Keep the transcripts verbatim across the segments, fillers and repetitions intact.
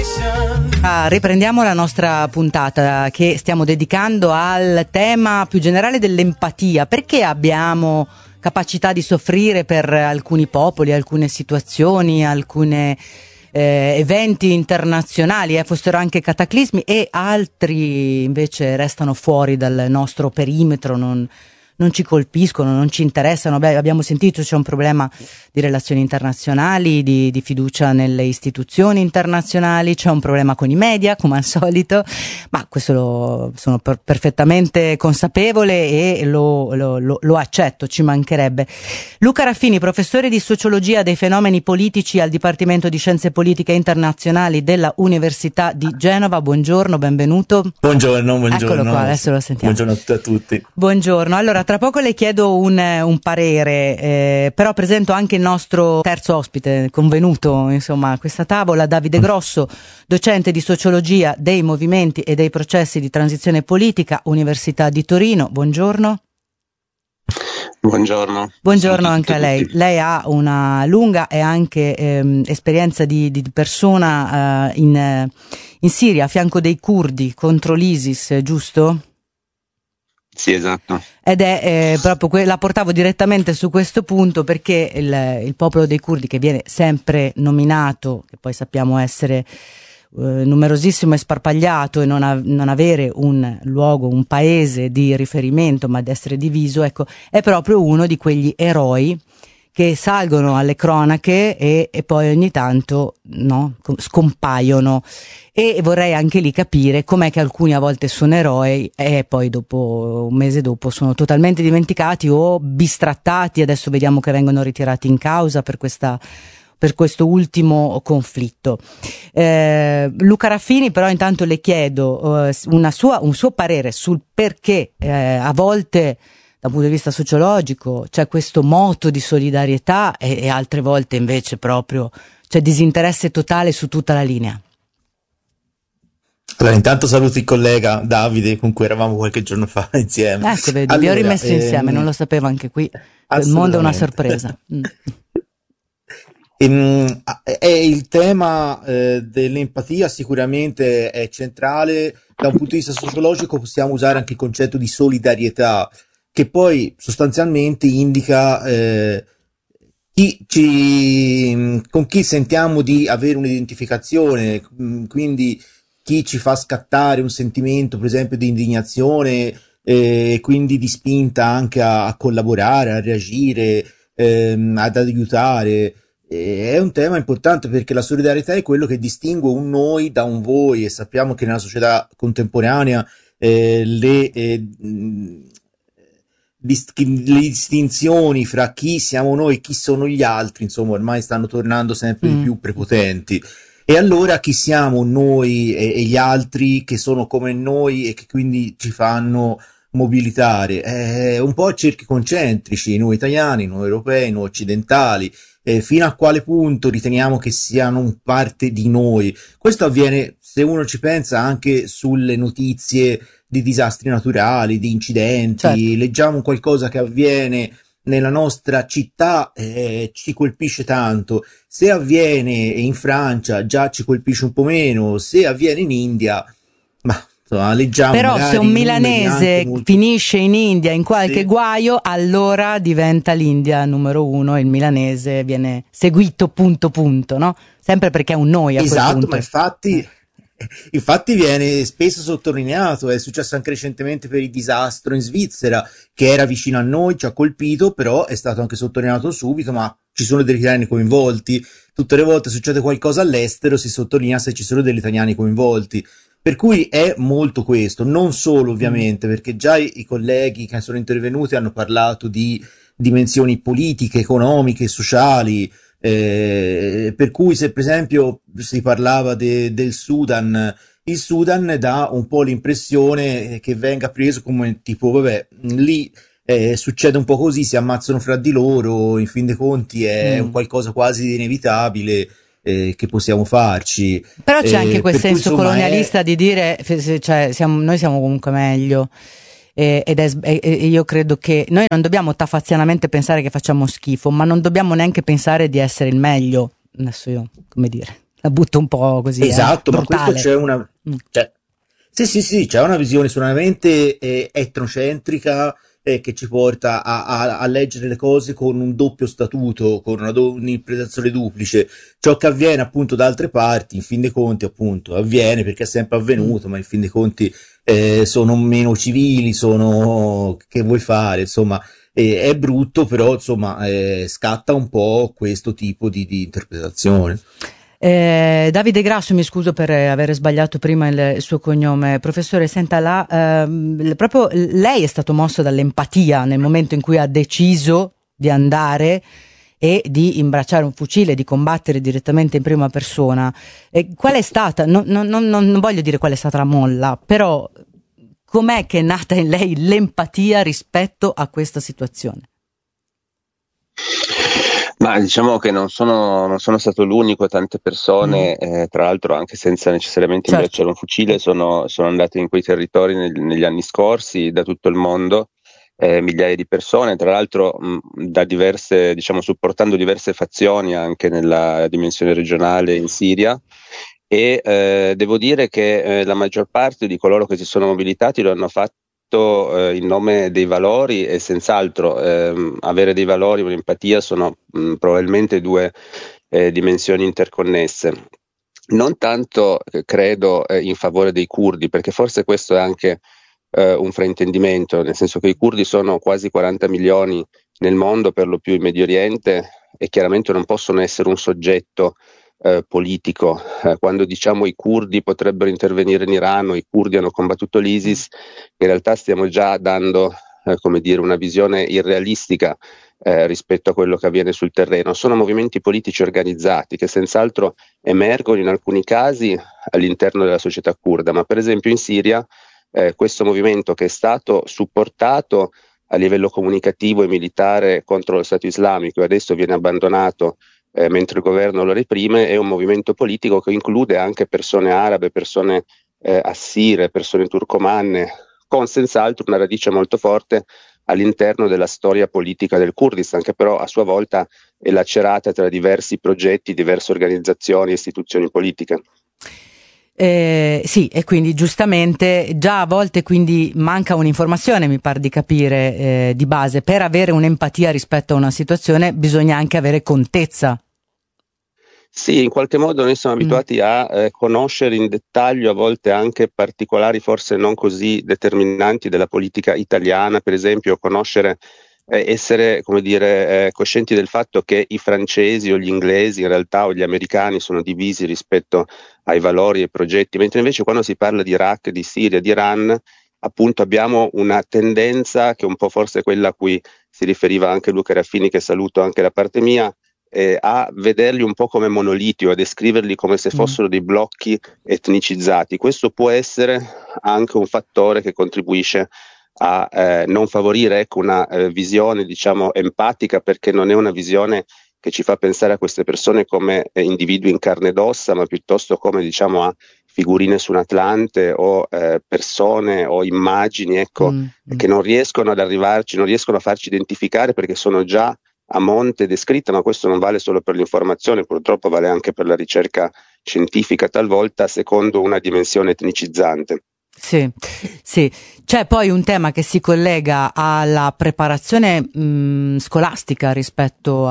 Ah, riprendiamo la nostra puntata che stiamo dedicando al tema più generale dell'empatia. Perché abbiamo capacità di soffrire per alcuni popoli, alcune situazioni, alcune eh, eventi internazionali, eh, fossero anche cataclismi, e altri invece restano fuori dal nostro perimetro, non non ci colpiscono, non ci interessano. Beh, abbiamo sentito c'è un problema di relazioni internazionali, di, di fiducia nelle istituzioni internazionali, c'è un problema con i media, come al solito, ma questo lo sono per, perfettamente consapevole e lo, lo, lo, lo accetto, ci mancherebbe. Luca Raffini, professore di sociologia dei fenomeni politici al Dipartimento di Scienze Politiche Internazionali della Università di Genova, buongiorno, benvenuto. Buongiorno, buongiorno. Eccolo qua, adesso lo sentiamo. Buongiorno a tutti. Buongiorno, allora tra poco le chiedo un, un parere, eh, però presento anche il nostro terzo ospite convenuto insomma a questa tavola, Davide Grosso, docente di sociologia dei movimenti e dei processi di transizione politica, Università di Torino. Buongiorno. Buongiorno. Buongiorno anche a lei. Lei ha una lunga e anche ehm, esperienza di, di persona eh, in, in Siria a fianco dei curdi contro l'ISIS, giusto? Sì, esatto. Ed è eh, proprio que- la portavo direttamente su questo punto perché il, il popolo dei curdi, che viene sempre nominato, che poi sappiamo essere eh, numerosissimo e sparpagliato e non, ha- non avere un luogo, un paese di riferimento, ma ad essere diviso, ecco, è proprio uno di quegli eroi che salgono alle cronache e, e poi ogni tanto no, scompaiono. E vorrei anche lì capire com'è che alcuni a volte sono eroi e poi dopo un mese dopo sono totalmente dimenticati o bistrattati. Adesso vediamo che vengono ritirati in causa per questa per questo ultimo conflitto. Eh, Luca Raffini, però intanto le chiedo eh, una sua, un suo parere sul perché eh, a volte da un punto di vista sociologico c'è questo moto di solidarietà e, e altre volte invece proprio c'è disinteresse totale su tutta la linea. Allora, intanto saluto il collega Davide con cui eravamo qualche giorno fa insieme. Ecco, vedi, allora, vi ho rimessi ehm, insieme, non lo sapevo anche qui. Il mondo è una sorpresa. Mm. ehm, è il tema eh, dell'empatia sicuramente è centrale. Da un punto di vista sociologico possiamo usare anche il concetto di solidarietà, che poi sostanzialmente indica eh, chi ci, con chi sentiamo di avere un'identificazione, quindi chi ci fa scattare un sentimento, per esempio, di indignazione e eh, quindi di spinta anche a, a collaborare, a reagire, ehm, ad aiutare. E è un tema importante perché la solidarietà è quello che distingue un noi da un voi, e sappiamo che nella società contemporanea eh, le, eh, dist- le distinzioni fra chi siamo noi e chi sono gli altri, insomma, ormai stanno tornando sempre mm. di più prepotenti. E allora chi siamo noi e, e gli altri che sono come noi e che quindi ci fanno mobilitare? Eh, un po' cerchi concentrici, noi italiani, noi europei, noi occidentali. Eh, fino a quale punto riteniamo che siano parte di noi? Questo avviene, se uno ci pensa, anche sulle notizie di disastri naturali, di incidenti. Certo. Leggiamo qualcosa che avviene nella nostra città, eh, ci colpisce tanto. Se avviene in Francia già ci colpisce un po' meno, se avviene in India, ma insomma, leggiamo. Però se un milanese molto... finisce in India in qualche sì. guaio, allora diventa l'India numero uno e il milanese viene seguito punto punto, no? Sempre perché è un noi a esatto, quel punto. Ma infatti Infatti viene spesso sottolineato, è successo anche recentemente per il disastro in Svizzera, che era vicino a noi, ci ha colpito, però è stato anche sottolineato subito, ma ci sono degli italiani coinvolti. Tutte le volte succede qualcosa all'estero, si sottolinea se ci sono degli italiani coinvolti. Per cui è molto questo, non solo ovviamente, perché già i, i colleghi che sono intervenuti hanno parlato di dimensioni politiche, economiche, sociali. Eh, per cui se per esempio si parlava de, del Sudan, il Sudan dà un po' l'impressione che venga preso come tipo vabbè, lì eh, succede un po' così, si ammazzano fra di loro, in fin dei conti è mm. un qualcosa quasi di inevitabile eh, che possiamo farci. Però c'è eh, anche quel senso cui, colonialista è... di dire cioè, siamo, noi siamo comunque meglio. Ed è, e io credo che noi non dobbiamo tafazianamente pensare che facciamo schifo, ma non dobbiamo neanche pensare di essere il meglio. Adesso io, come dire, La butto un po' così. Esatto, eh, ma questo c'è una... Cioè, sì, sì, sì, c'è una visione solamente eh, etnocentrica eh, che ci porta a, a- a leggere le cose con un doppio statuto, con una do- un'interpretazione duplice. Ciò che avviene appunto da altre parti, in fin dei conti appunto, avviene perché è sempre avvenuto, ma in fin dei conti eh, sono meno civili, sono... che vuoi fare, insomma, eh, è brutto, però insomma eh, scatta un po' questo tipo di, di interpretazione. Eh, Davide Grasso, mi scuso per aver sbagliato prima il, il suo cognome. Professore, senta, la, ehm, proprio lei è stato mosso dall'empatia nel momento in cui ha deciso di andare e di imbracciare un fucile, di combattere direttamente in prima persona. E qual è stata, non, non, non, non voglio dire qual è stata la molla, però com'è che è nata in lei l'empatia rispetto a questa situazione? Ma diciamo che non sono, non sono stato l'unico, tante persone, mm. eh, tra l'altro anche senza necessariamente certo. imbracciare un fucile, sono, sono andate in quei territori neg- negli anni scorsi da tutto il mondo, eh, migliaia di persone, tra l'altro mh, da diverse, diciamo, supportando diverse fazioni anche nella dimensione regionale in Siria. E eh, devo dire che eh, la maggior parte di coloro che si sono mobilitati lo hanno fatto in nome dei valori, e senz'altro ehm, avere dei valori e un'empatia sono mh, probabilmente due eh, dimensioni interconnesse. Non tanto eh, credo eh, in favore dei curdi, perché forse questo è anche eh, un fraintendimento, nel senso che i curdi sono quasi quaranta milioni nel mondo, per lo più in Medio Oriente, e chiaramente non possono essere un soggetto Eh, politico. Eh, quando diciamo i curdi potrebbero intervenire in Iran o i curdi hanno combattuto l'ISIS, in realtà stiamo già dando eh, come dire, una visione irrealistica eh, rispetto a quello che avviene sul terreno. Sono movimenti politici organizzati che senz'altro emergono in alcuni casi all'interno della società curda, ma per esempio in Siria eh, questo movimento, che è stato supportato a livello comunicativo e militare contro lo Stato islamico e adesso viene abbandonato Eh, mentre il governo lo reprime, è un movimento politico che include anche persone arabe, persone eh, assire, persone turcomanne, con senz'altro una radice molto forte all'interno della storia politica del Kurdistan, che però a sua volta è lacerata tra diversi progetti, diverse organizzazioni e istituzioni politiche. Eh, sì, e quindi giustamente già a volte quindi manca un'informazione, mi pare di capire, eh, di base. Per avere un'empatia rispetto a una situazione bisogna anche avere contezza. Sì, in qualche modo noi siamo abituati mm. a eh, conoscere in dettaglio, a volte anche particolari forse non così determinanti della politica italiana, per esempio conoscere, eh, essere come dire eh, coscienti del fatto che i francesi o gli inglesi in realtà o gli americani sono divisi rispetto ai valori e progetti, mentre invece quando si parla di Iraq, di Siria, di Iran, appunto abbiamo una tendenza che è un po' forse quella a cui si riferiva anche Luca Raffini, che saluto anche da parte mia, Eh, a vederli un po' come monoliti o a descriverli come se fossero dei blocchi etnicizzati. Questo può essere anche un fattore che contribuisce a eh, non favorire ecco, una eh, visione diciamo empatica, perché non è una visione che ci fa pensare a queste persone come eh, individui in carne ed ossa, ma piuttosto come diciamo a figurine su un Atlante o eh, persone o immagini ecco, mm, mm. che non riescono ad arrivarci, non riescono a farci identificare perché sono già a monte descritta, ma questo non vale solo per l'informazione, purtroppo vale anche per la ricerca scientifica, talvolta secondo una dimensione etnicizzante. Sì, sì. C'è poi un tema che si collega alla preparazione mh, scolastica rispetto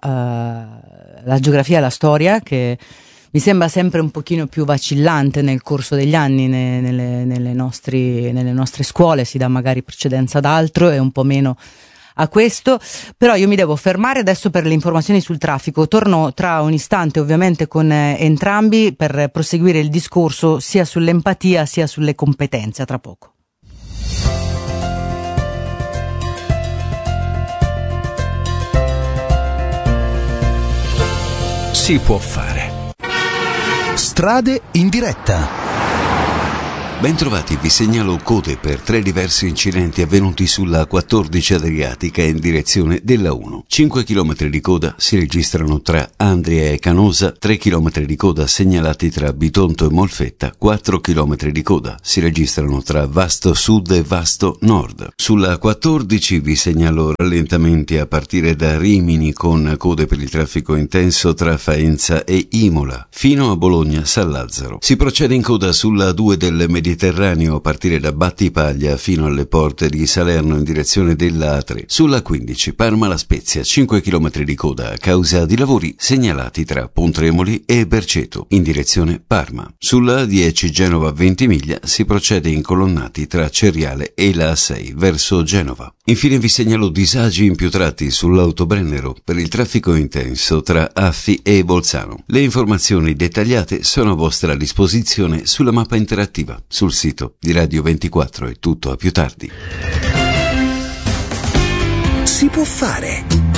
alla geografia e alla storia, che mi sembra sempre un pochino più vacillante nel corso degli anni ne, nelle, nelle, nostri, nelle nostre scuole. Si dà magari precedenza ad altro e un po' meno a questo, però io mi devo fermare adesso per le informazioni sul traffico. Torno tra un istante ovviamente con eh, entrambi per proseguire il discorso sia sull'empatia sia sulle competenze, a tra poco. Si può fare. Strade in diretta. Bentrovati, vi segnalo code per tre diversi incidenti avvenuti sulla quattordici Adriatica in direzione della uno. cinque chilometri di coda si registrano tra Andria e Canosa, tre chilometri di coda segnalati tra Bitonto e Molfetta, quattro chilometri di coda si registrano tra Vasto Sud e Vasto Nord. Sulla quattordici vi segnalo rallentamenti a partire da Rimini con code per il traffico intenso tra Faenza e Imola, fino a Bologna-San Lazzaro. Si procede in coda sulla due del Mediterraneo a partire da Battipaglia fino alle porte di Salerno in direzione della A tre. Sulla quindici Parma-La Spezia, cinque chilometri di coda a causa di lavori segnalati tra Pontremoli e Berceto in direzione Parma. Sulla A dieci Genova-Ventimiglia si procede incolonnati tra Ceriale e la A sei verso Genova. Infine vi segnalo disagi in più tratti sull'Autobrennero per il traffico intenso tra Affi e Bolzano. Le informazioni dettagliate sono a vostra disposizione sulla mappa interattiva. Sul sito di Radio ventiquattro è tutto, a più tardi. Si può fare.